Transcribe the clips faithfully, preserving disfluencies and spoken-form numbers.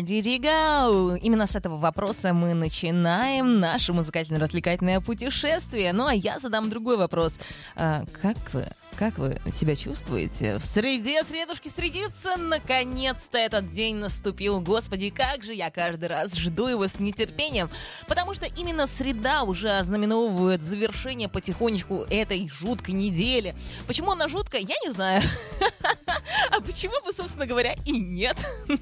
Where did you go? Именно с этого вопроса мы начинаем наше музыкально-развлекательное путешествие. Ну, а я задам другой вопрос. А, как вы? Как вы себя чувствуете? В среде, средушки средится, наконец-то этот день наступил. Господи, как же я каждый раз жду его с нетерпением, потому что именно среда уже ознаменовывает завершение потихонечку этой жуткой недели. Почему она жуткая, я не знаю. А почему бы, собственно говоря, и нет?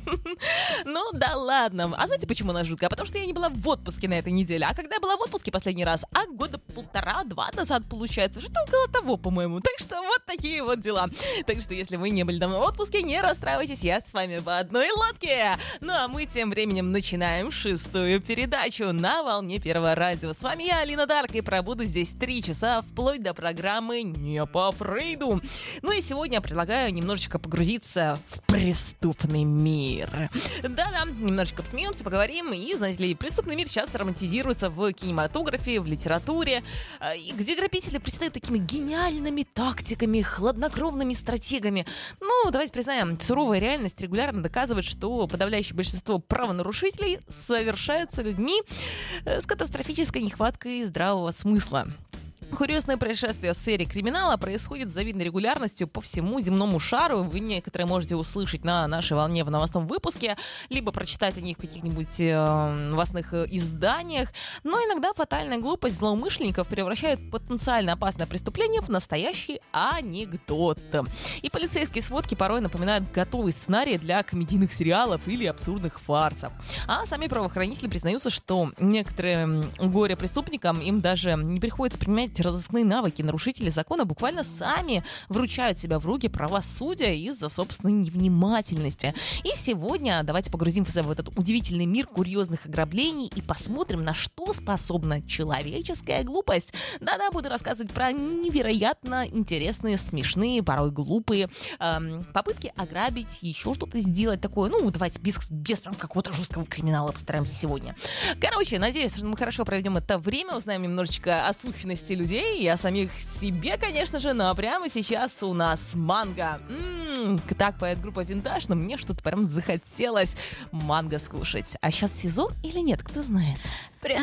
Ну да ладно. А знаете, почему она жуткая? Потому что я не была в отпуске на этой неделе. А когда я была в отпуске последний раз? А года полтора-два назад, получается. Что-то около того, по-моему. Так что вот такие вот дела. Так что, если вы не были давно в отпуске, не расстраивайтесь, я с вами в одной лодке. Ну а мы тем временем начинаем шестую передачу на волне Первого радио. С вами я, Алина Дарк, и пробуду здесь три часа вплоть до программы «Не по Фрейду». Ну и сегодня я предлагаю немножечко погрузиться в преступный мир. Да-да, немножечко посмеемся, поговорим. И, знаете ли, преступный мир часто романтизируется в кинематографе, в литературе, где грабители предстают такими гениальными тактиками, хладнокровными стратегами. Ну, давайте признаем, суровая реальность регулярно доказывает, что подавляющее большинство правонарушителей совершаются людьми с катастрофической нехваткой здравого смысла. Курьезное происшествие в сфере криминала происходит с завидной регулярностью по всему земному шару. Вы некоторые можете услышать на нашей волне в новостном выпуске, либо прочитать о них в каких-нибудь э, новостных изданиях. Но иногда фатальная глупость злоумышленников превращает потенциально опасное преступление в настоящий анекдот. И полицейские сводки порой напоминают готовый сценарий для комедийных сериалов или абсурдных фарсов. А сами правоохранители признаются, что некоторым горе-преступникам им даже не приходится применять разыскные навыки. Нарушители закона буквально сами вручают себя в руки правосудия из-за собственной невнимательности. И сегодня давайте погрузимся в этот удивительный мир курьезных ограблений и посмотрим, на что способна человеческая глупость. Да-да, буду рассказывать про невероятно интересные, смешные, порой глупые эм, попытки ограбить, еще что-то сделать такое. Ну, давайте без, без прям какого-то жесткого криминала постараемся сегодня. Короче, надеюсь, что мы хорошо проведем это время, узнаем немножечко о сущности людей и о самих себе, конечно же. Ну а прямо сейчас у нас манго. М-м, так поет группа Винтаж, но мне что-то прям захотелось манго скушать. А сейчас сезон или нет, кто знает?